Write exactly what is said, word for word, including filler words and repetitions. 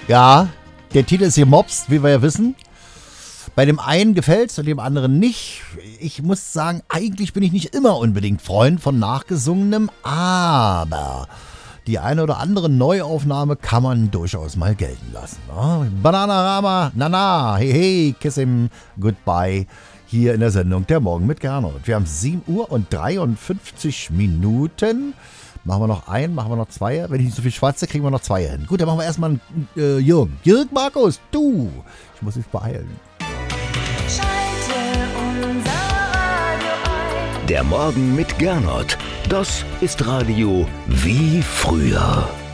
Ja, der Titel ist gemobst, wie wir ja wissen. Bei dem einen gefällt's und dem anderen nicht. Ich muss sagen, eigentlich bin ich nicht immer unbedingt Freund von Nachgesungenem, aber die eine oder andere Neuaufnahme kann man durchaus mal gelten lassen. Ne? Bananarama, Nana, hey, hey, kiss him, goodbye. Hier in der Sendung Der Morgen mit Gernot. Wir haben sieben Uhr und dreiundfünfzig Minuten. Machen wir noch ein, machen wir noch zwei. Wenn ich nicht so viel schwatze, kriegen wir noch zwei hin. Gut, dann machen wir erstmal einen äh, Jürgen. Jürgen Markus, du. Ich muss mich beeilen. Schalte unser Radio ein. Der Morgen mit Gernot. Das ist Radio wie früher.